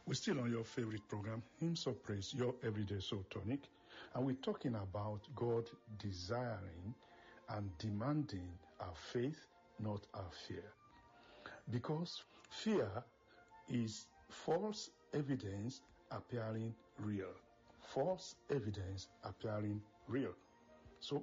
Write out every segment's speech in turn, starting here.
We're still on your favorite program, Hymns of Praise, your everyday soul tonic, and we're talking about God desiring and demanding our faith, not our fear. Because fear is false evidence appearing real. False evidence appearing real. So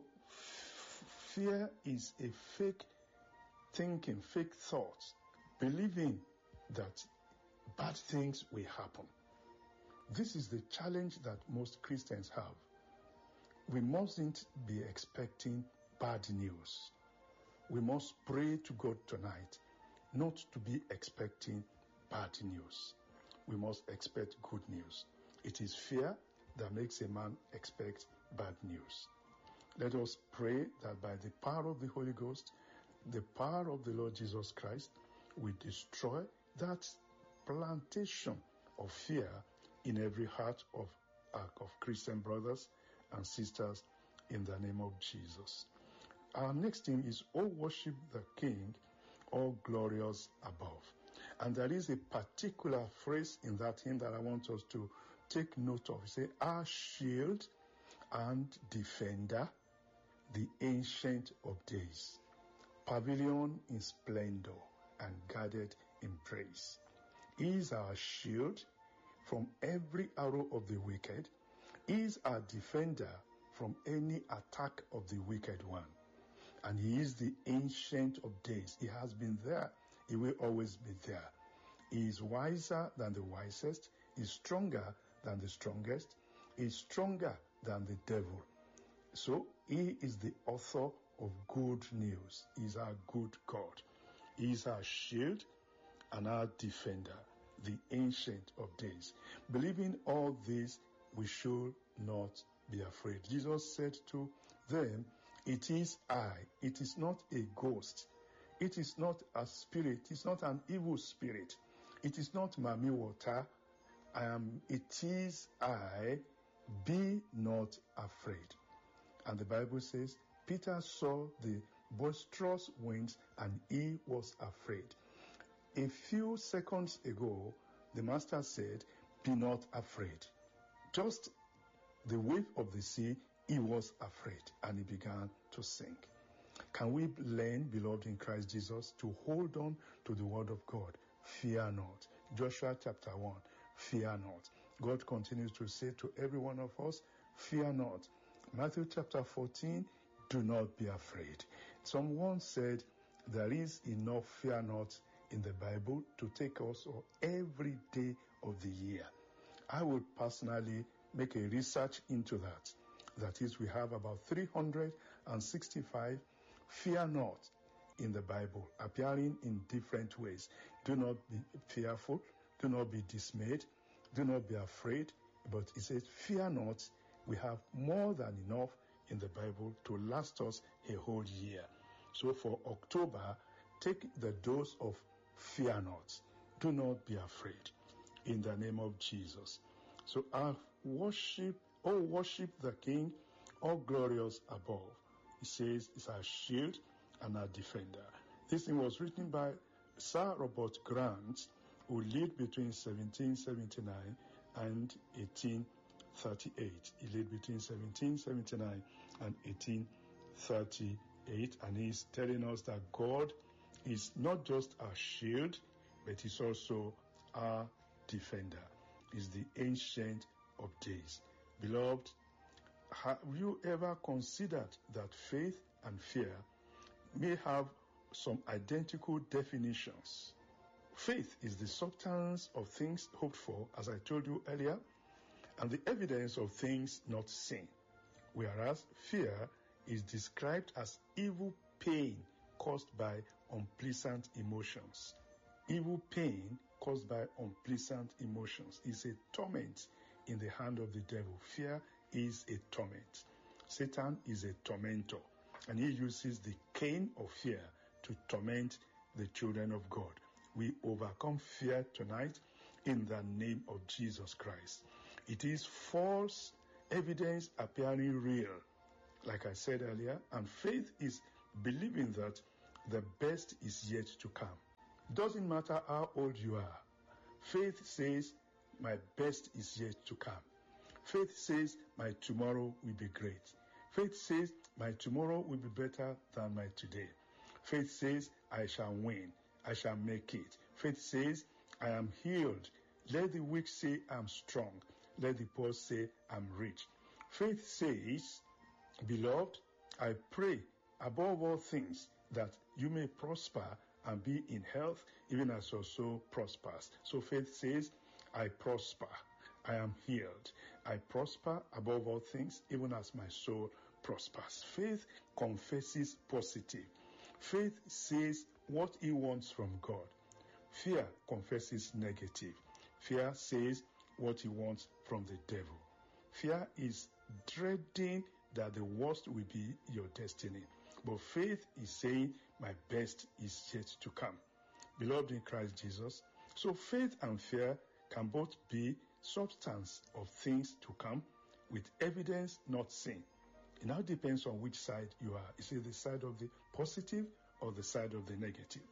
fear is a fake thinking, fake thoughts, believing that bad things will happen. This is the challenge that most Christians have. We mustn't be expecting bad news. We must pray to God tonight not to be expecting bad news. We must expect good news. It is fear that makes a man expect bad news. Let us pray that by the power of the Holy Ghost, the power of the Lord Jesus Christ, we destroy that plantation of fear in every heart of Christian brothers and sisters in the name of Jesus. Our next hymn is "O Worship the King, all glorious above." And there is a particular phrase in that hymn that I want us to take note of. It says, "Our shield and defender, the ancient of days, pavilion in splendor and guarded in praise. He is our shield from every arrow of the wicked. He is our defender from any attack of the wicked one. And he is the ancient of days." He has been there. He will always be there. He is wiser than the wisest. He is stronger than the strongest. He is stronger than the devil. So he is the author of good news. He is our good God. He is our shield and our defender, the ancient of days. Believing all this, we should not be afraid. Jesus said to them, "It is I." It is not a ghost. It is not a spirit. It is not an evil spirit. It is not Mami Water. It is I. Be not afraid. And the Bible says, Peter saw the boisterous winds and he was afraid. A few seconds ago, the Master said, "Be not afraid." Just the wave of the sea, he was afraid and he began to sink. Can we learn, beloved in Christ Jesus, to hold on to the word of God? Fear not. Joshua chapter 1, fear not. God continues to say to every one of us, fear not. Matthew chapter 14, do not be afraid. Someone said, there is enough fear not in the Bible to take us every day of the year. I would personally make a research into that. That is, we have about 365 fear not in the Bible, appearing in different ways. Do not be fearful, do not be dismayed, do not be afraid, but it says, fear not. We have more than enough in the Bible to last us a whole year. So for October, take the dose of fear not. Do not be afraid in the name of Jesus. So our worship, worship the King, all glorious above. It says it's our shield and our defender. This thing was written by Sir Robert Grant, who lived between 1779 and 1838. He lived between 1779 and 1838, and he's telling us that God is not just our shield, but he's also our defender. He's the ancient of days. Beloved, have you ever considered that faith and fear may have some identical definitions? Faith is the substance of things hoped for, as I told you earlier, and the evidence of things not seen. Whereas fear is described as evil pain caused by unpleasant emotions. Evil pain caused by unpleasant emotions is a torment in the hand of the devil. Fear is a torment. Satan is a tormentor, and he uses the cane of fear to torment the children of God. We overcome fear tonight in the name of Jesus Christ. It is false evidence appearing real, like I said earlier, and faith is believing that the best is yet to come. Doesn't matter how old you are. Faith says my best is yet to come. Faith says, my tomorrow will be great. Faith says, my tomorrow will be better than my today. Faith says, I shall win. I shall make it. Faith says, I am healed. Let the weak say, I'm strong. Let the poor say, I'm rich. Faith says, beloved, I pray above all things that you may prosper and be in health, even as your soul prospers. So faith says, I prosper. I am healed. I prosper above all things, even as my soul prospers. Faith confesses positive. Faith says what he wants from God. Fear confesses negative. Fear says what he wants from the devil. Fear is dreading that the worst will be your destiny. But faith is saying, my best is yet to come. Beloved in Christ Jesus, so faith and fear can both be substance of things to come with evidence not seen. It now depends on which side you are. Is it the side of the positive or the side of the negative?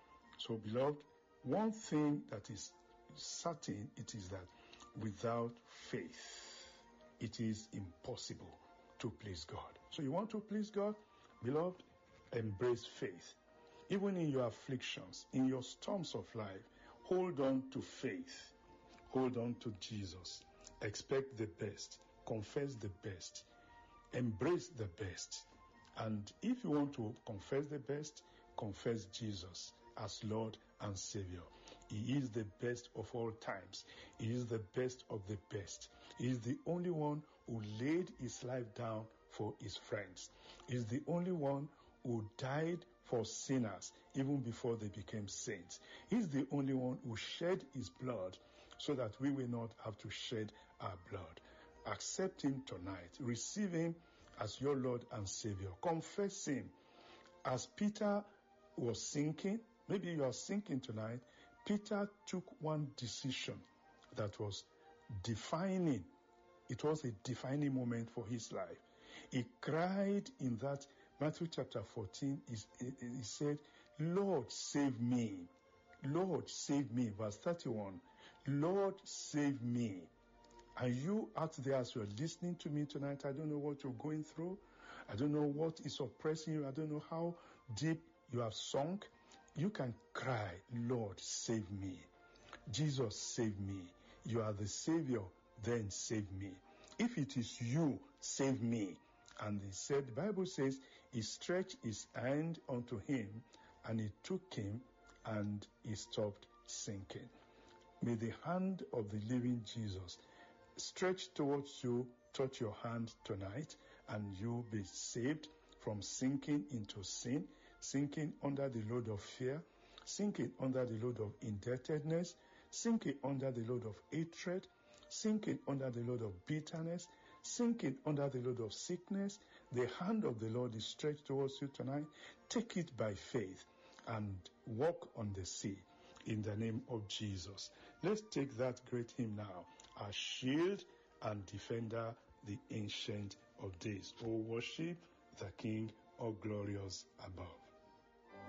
So beloved, one thing that is certain, it is that without faith, it is impossible to please God. So you want to please God? Beloved, embrace faith. Even in your afflictions, in your storms of life, hold on to faith. Hold on to Jesus. Expect the best. Confess the best. Embrace the best. And if you want to confess the best, confess Jesus as Lord and Savior. He is the best of all times. He is the best of the best. He is the only one who laid his life down for his friends. He is the only one who died for sinners even before they became saints. He is the only one who shed his blood so that we will not have to shed our blood. Accept him tonight. Receive him as your Lord and Savior. Confess him. As Peter was sinking, maybe you are sinking tonight, Peter took one decision that was defining. It was a defining moment for his life. He cried in that Matthew chapter 14, he said, Lord, save me. Lord, save me. Verse 31, Lord, save me. And you out there as you're listening to me tonight, I don't know what you're going through. I don't know what is oppressing you. I don't know how deep you have sunk. You can cry, Lord, save me. Jesus, save me. You are the Savior, then save me. If it is you, save me. And he said, the Bible says, he stretched his hand unto him, and he took him, and he stopped sinking. May the hand of the living Jesus stretch towards you, touch your hand tonight, and you'll be saved from sinking into sin, sinking under the load of fear, sinking under the load of indebtedness, sinking under the load of hatred, sinking under the load of bitterness, sinking under the load of sickness. The hand of the Lord is stretched towards you tonight. Take it by faith and walk on the sea in the name of Jesus. Let's take that great hymn now. Our shield and defender, the ancient of days. Oh, worship the King, all glorious above.